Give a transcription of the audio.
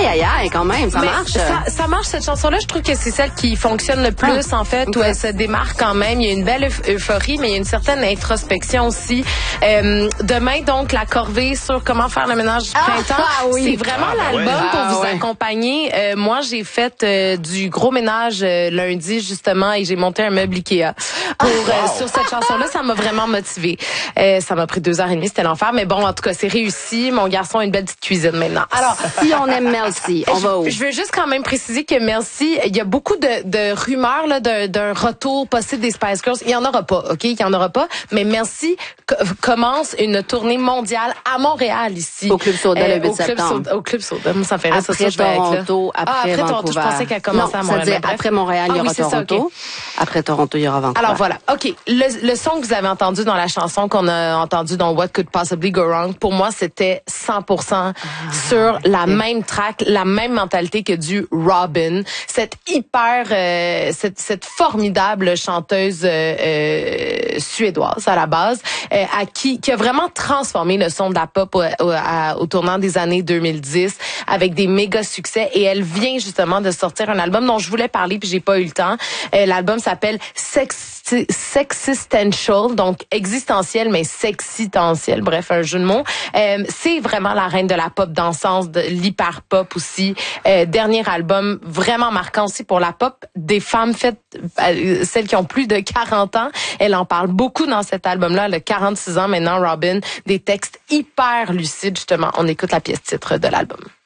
aïe, quand même, ça marche. Ça marche, cette chanson-là. Je trouve que c'est celle qui fonctionne le plus, en fait, où elle se démarque quand même. Il y a une belle euphorie, mais il y a une certaine introspection aussi. Demain, donc, la corvée sur comment faire le ménage du printemps. C'est vraiment l'album pour vous accompagner. Moi, j'ai fait du gros ménage lundi, justement, et j'ai monté un meuble Ikea sur cette chanson-là. Ça m'a vraiment motivée. Ça m'a pris 2h30, c'était l'enfer. Mais bon, en tout cas, c'est réussi. Mon garçon a une belle petite cuisine maintenant. Alors, si on aime Mel C, on va où? Je veux juste quand même préciser que Mel C, il y a beaucoup de rumeurs là, d'un retour possible des Spice Girls. Il y en aura pas, OK? Il y en aura pas. Mais Mel C commence une tournée mondiale à Montréal, ici. Au Club Soda, le 8 septembre. Au Club Soda. Moi, ça fait rire, après Toronto, après Vancouver. Toronto, je pensais qu'elle commençait à Montréal. C'est-à-dire, après Montréal, il y aura Toronto. Okay. Après Toronto, il y aura Vancouver. Alors voilà, OK. Le son que vous avez entendu dans la chanson qu'on a entendu dans What Could Possibly Go Wrong, pour moi, c'était 100% sur la même track, la même mentalité que du Robyn. Cette cette formidable chanteuse suédoise à la base, qui a vraiment transformé le son de la pop au tournant des années 2010 avec des méga succès. Et elle vient justement de sortir un album dont je voulais parler puis j'ai pas eu le temps. L'album s'appelle Sexistential, donc existentiel mais sexitentiel, bref, un jeu de mots. C'est vraiment la reine de la pop dansante, de l'hyper pop aussi. Dernier album vraiment marquant aussi pour la pop, des femmes faites, celles qui ont plus de 40 ans. Elle en parle beaucoup dans cet album-là. Elle a 46 ans maintenant, Robyn. Des textes hyper lucides, justement. On écoute la pièce titre de l'album.